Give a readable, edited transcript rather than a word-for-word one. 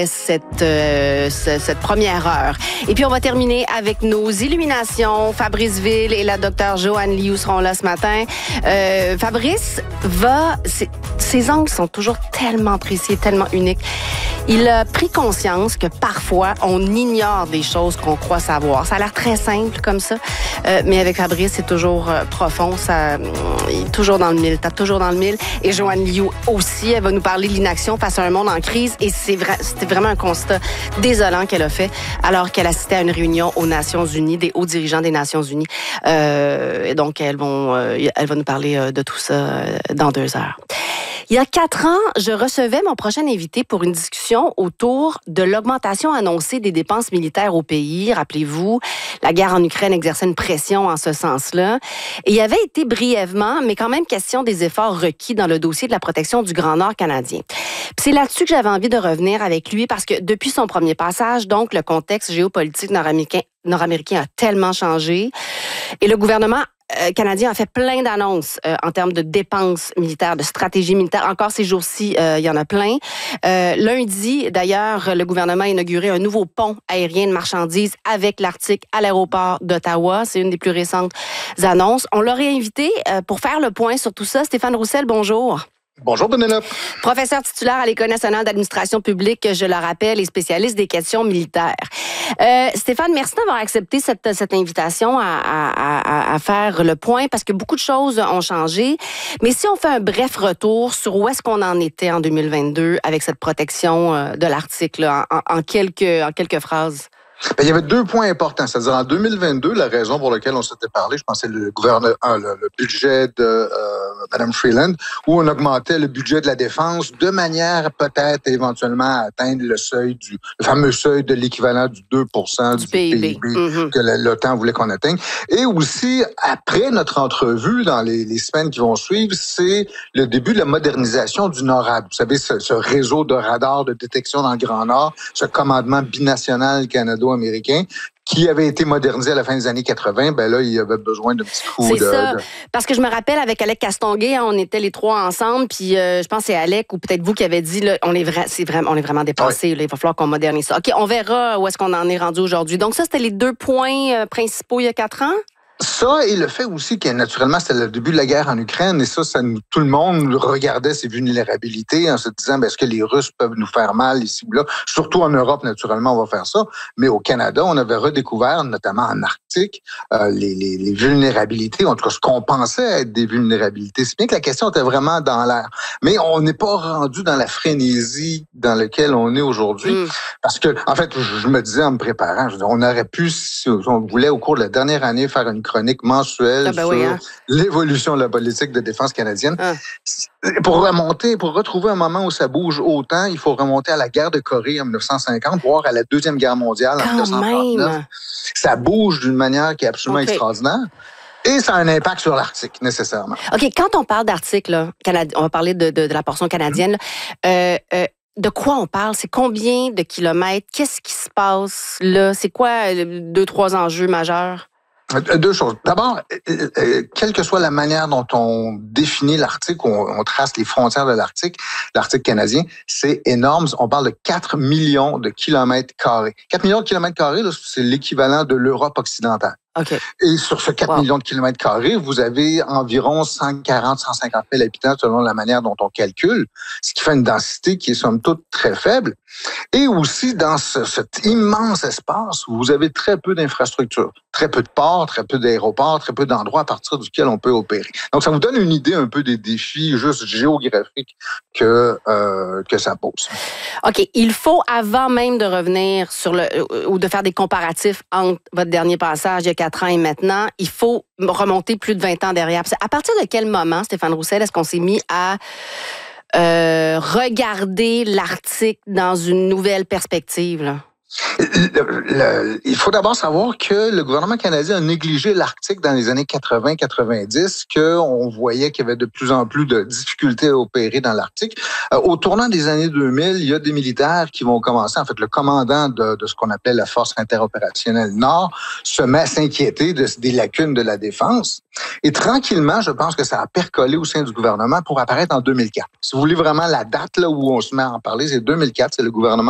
cette première heure. Et puis, on va terminer avec nos illuminations. Fabrice Ville et la docteure Joanne Liu seront là ce matin. Fabrice ses angles sont toujours tellement précis, tellement uniques. Il a pris conscience que parfois, on ignore des choses qu'on croit savoir. Ça a l'air très simple comme ça, mais avec Fabrice, c'est toujours profond. Il est toujours dans le mille, tape toujours dans le mille. Et Joanne Liu aussi, elle va nous parler de l'inaction face à un monde en crise. Et c'était vraiment un constat désolant qu'elle a fait alors qu'elle assistait à une réunion aux Nations Unies, des hauts dirigeants des Nations Unies. Et donc, elle va nous parler de tout ça dans 2 heures. Il y a 4 ans, je recevais mon prochain invité pour une discussion autour de l'augmentation annoncée des dépenses militaires au pays. Rappelez-vous, la guerre en Ukraine exerçait une pression en ce sens-là. Et il y avait été brièvement, mais quand même question des efforts requis dans le dossier de la protection du Grand Nord canadien. Puis c'est là-dessus que j'avais envie de revenir avec lui parce que depuis son premier passage, donc, le contexte géopolitique nord-américain a tellement changé. Et le gouvernement canadien a fait plein d'annonces en termes de dépenses militaires, de stratégie militaire. Encore ces jours-ci, il y en a plein. Lundi, d'ailleurs, le gouvernement a inauguré un nouveau pont aérien de marchandises avec l'Arctique à l'aéroport d'Ottawa. C'est une des plus récentes annonces. On l'aurait invité pour faire le point sur tout ça. Stéphane Roussel, bonjour. Bonjour, Penelope. Professeur titulaire à l'École nationale d'administration publique, je le rappelle, et spécialiste des questions militaires. Stéphane, merci d'avoir accepté cette invitation à faire le point, parce que beaucoup de choses ont changé. Mais si on fait un bref retour sur où est-ce qu'on en était en 2022 avec cette protection de l'Arctique, là, en quelques phrases. Il y avait 2 points importants. C'est-à-dire, en 2022, la raison pour laquelle on s'était parlé, je pensais le budget de Mme Freeland, où on augmentait le budget de la défense de manière peut-être éventuellement à atteindre le fameux seuil de l'équivalent du 2% du PIB que l'OTAN voulait qu'on atteigne. Et aussi, après notre entrevue, dans les semaines qui vont suivre, c'est le début de la modernisation du NORAD. Vous savez, ce réseau de radars de détection dans le Grand Nord, ce commandement binational canado-américain, qui avait été modernisé à la fin des années 80, ben là, il y avait besoin d'un petit coup C'est ça. Parce que je me rappelle, avec Alec Castonguay, on était les 3 ensemble, puis je pense que c'est Alec, ou peut-être vous qui avez dit, là, on est vraiment dépassé, ouais. Là, il va falloir qu'on modernise ça. OK, on verra où est-ce qu'on en est rendu aujourd'hui. Donc ça, c'était les 2 points principaux il y a 4 ans? Ça, et le fait aussi que, naturellement, c'était le début de la guerre en Ukraine, et ça tout le monde regardait ces vulnérabilités en se disant, est-ce que les Russes peuvent nous faire mal ici ou là? Surtout en Europe, naturellement, on va faire ça. Mais au Canada, on avait redécouvert, notamment en Arctique, les vulnérabilités, en tout cas, ce qu'on pensait être des vulnérabilités. C'est bien que la question était vraiment dans l'air. Mais on n'est pas rendu dans la frénésie dans laquelle on est aujourd'hui. Parce que, en fait, je me disais en me préparant, on aurait pu, si on voulait, au cours de la dernière année, faire une chronique mensuelle sur l'évolution de la politique de défense canadienne. Pour retrouver un moment où ça bouge autant, il faut remonter à la guerre de Corée en 1950, voire à la Deuxième Guerre mondiale en 1939. Ça bouge d'une manière qui est absolument extraordinaire. Et ça a un impact sur l'Arctique, nécessairement. OK, quand on parle d'Arctique, là, on va parler de la portion canadienne, de quoi on parle? C'est combien de kilomètres? Qu'est-ce qui se passe là? C'est quoi 2-3 enjeux majeurs? 2 choses. D'abord, quelle que soit la manière dont on définit l'Arctique, on trace les frontières de l'Arctique canadien, c'est énorme. On parle de 4 millions de kilomètres carrés. 4 millions de kilomètres carrés, là, c'est l'équivalent de l'Europe occidentale. Okay. Et sur ce 4 millions de kilomètres carrés, vous avez environ 140-150 000 habitants selon la manière dont on calcule, ce qui fait une densité qui est somme toute très faible. Et aussi, dans cet immense espace, vous avez très peu d'infrastructures, très peu de ports, très peu d'aéroports, très peu d'endroits à partir duquel on peut opérer. Donc, ça vous donne une idée un peu des défis juste géographiques que ça pose. OK. Il faut, avant même de revenir ou de faire des comparatifs entre votre dernier passage il y a 4 ans et maintenant, il faut remonter plus de 20 ans derrière. À partir de quel moment, Stéphane Roussel, est-ce qu'on s'est mis à regarder l'Arctique dans une nouvelle perspective, là? Il faut d'abord savoir que le gouvernement canadien a négligé l'Arctique dans les années 80-90, qu'on voyait qu'il y avait de plus en plus de difficultés à opérer dans l'Arctique. Au tournant des années 2000, il y a des militaires qui vont commencer, en fait, le commandant de ce qu'on appelait la Force interopérationnelle Nord se met à s'inquiéter des lacunes de la défense. Et tranquillement, je pense que ça a percolé au sein du gouvernement pour apparaître en 2004. Si vous voulez vraiment la date là où on se met à en parler, c'est 2004, c'est le gouvernement